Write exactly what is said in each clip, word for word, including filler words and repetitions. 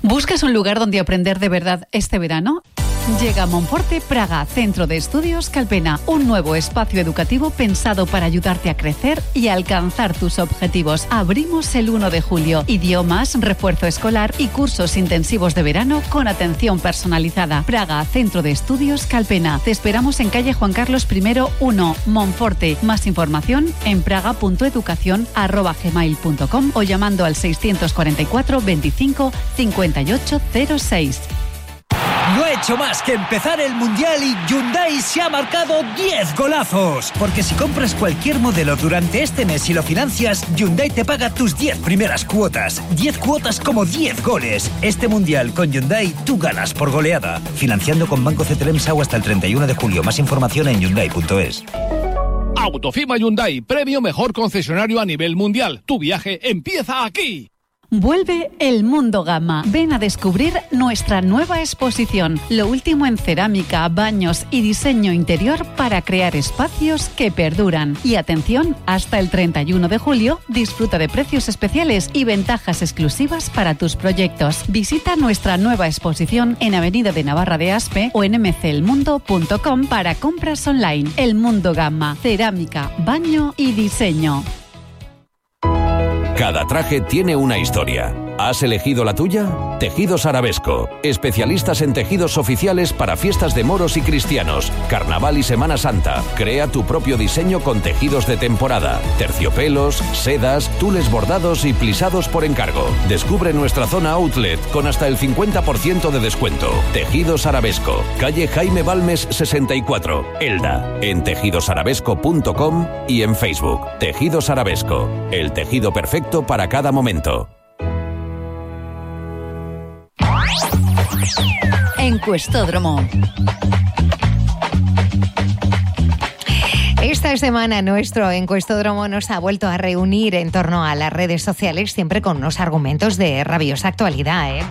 ¿Buscas un lugar donde aprender de verdad este verano? Llega a Monforte Praga, Centro de Estudios Calpena, un nuevo espacio educativo pensado para ayudarte a crecer y alcanzar tus objetivos. Abrimos el uno de julio. Idiomas, refuerzo escolar y cursos intensivos de verano con atención personalizada. Praga, Centro de Estudios Calpena. Te esperamos en calle Juan Carlos primero uno, Monforte. Más información en praga punto educación arroba gmail punto com o llamando al seiscientos cuarenta y cuatro veinticinco cincuenta y ocho cero seis. No ha hecho más que empezar el Mundial y Hyundai se ha marcado diez golazos. Porque si compras cualquier modelo durante este mes y lo financias, Hyundai te paga tus diez primeras cuotas. diez cuotas como diez goles. Este Mundial con Hyundai tú ganas por goleada. Financiando con Banco C T L M S A U hasta el treinta y uno de julio. Más información en hyundai punto es. Autofima Hyundai, premio mejor concesionario a nivel mundial. Tu viaje empieza aquí. Vuelve el Mundo Gamma. Ven a descubrir nuestra nueva exposición. Lo último en cerámica, baños y diseño interior para crear espacios que perduran. Y atención, hasta el treinta y uno de julio disfruta de precios especiales y ventajas exclusivas para tus proyectos. Visita nuestra nueva exposición en Avenida de Navarra de Aspe o en eme ce el mundo punto com para compras online. El Mundo Gamma. Cerámica, baño y diseño. Cada traje tiene una historia. ¿Has elegido la tuya? Tejidos Arabesco. Especialistas en tejidos oficiales para fiestas de moros y cristianos, carnaval y Semana Santa. Crea tu propio diseño con tejidos de temporada, terciopelos, sedas, tules bordados y plisados por encargo. Descubre nuestra zona outlet con hasta el cincuenta por ciento de descuento. Tejidos Arabesco. Calle Jaime Balmes sesenta y cuatro, Elda. En tejidos arabesco punto com y en Facebook. Tejidos Arabesco. El tejido perfecto para cada momento. Encuestódromo. Esta semana nuestro encuestódromo nos ha vuelto a reunir en torno a las redes sociales, siempre con unos argumentos de rabiosa actualidad, ¿eh?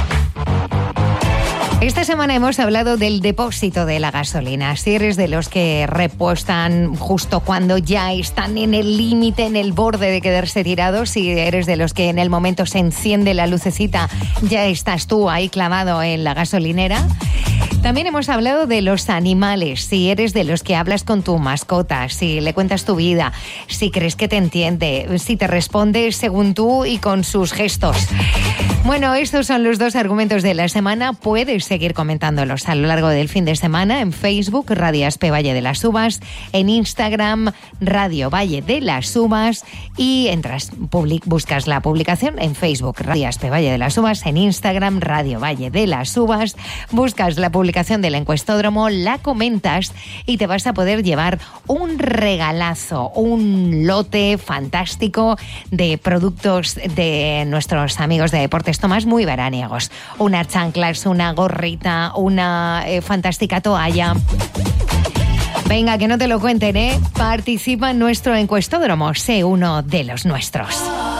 Esta semana hemos hablado del depósito de la gasolina. Si eres de los que repuestan justo cuando ya están en el límite, en el borde de quedarse tirados, si eres de los que en el momento se enciende la lucecita, ya estás tú ahí clavado en la gasolinera. También hemos hablado de los animales, si eres de los que hablas con tu mascota, si le cuentas tu vida, si crees que te entiende, si te responde según tú y con sus gestos. Bueno, estos son los dos argumentos de la semana. Puedes seguir comentándolos a lo largo del fin de semana en Facebook, Radio Aspe Valle de las Uvas, en Instagram, Radio Valle de las Uvas, y entras, public, buscas la publicación en Facebook, Radio Aspe Valle de las Uvas, en Instagram, Radio Valle de las Uvas, buscas la publicación del encuestódromo, la comentas y te vas a poder llevar un regalazo, un lote fantástico de productos de nuestros amigos de Deportes Tomás, muy veraniegos. Unas chanclas, una gorrita, una eh, fantástica toalla. Venga, que no te lo cuenten, ¿eh? Participa en nuestro encuestódromo, sé uno de los nuestros.